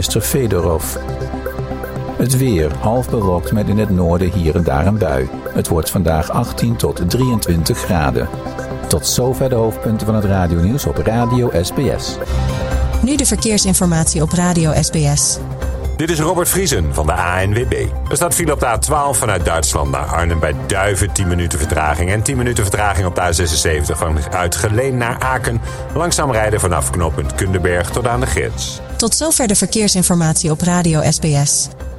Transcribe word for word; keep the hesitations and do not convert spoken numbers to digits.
minister Fedorov. Het weer, half bewolkt met in het noorden hier en daar een bui. Het wordt vandaag achttien tot drieëntwintig graden. Tot zover de hoofdpunten van het radionieuws op Radio S B S. Nu de verkeersinformatie op Radio S B S. Dit is Robert Vriesen van de A N W B. Er staat file op de A twaalf vanuit Duitsland naar Arnhem bij Duiven, tien minuten vertraging. En tien minuten vertraging op de A zesenzeventig vanuit Geleen naar Aken. Langzaam rijden vanaf knooppunt Kunderberg tot aan de grens. Tot zover de verkeersinformatie op Radio S B S.